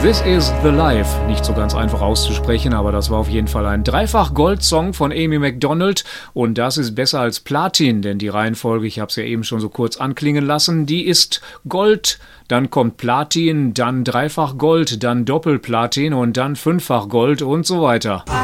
This is the Life. Nicht so ganz einfach auszusprechen, aber das war auf jeden Fall ein Dreifach-Gold-Song von Amy Macdonald. Und das ist besser als Platin, denn die Reihenfolge, ich habe es ja eben schon so kurz anklingen lassen, die ist Gold, dann kommt Platin, dann Dreifach Gold, dann Doppelplatin und dann Fünffach Gold und so weiter.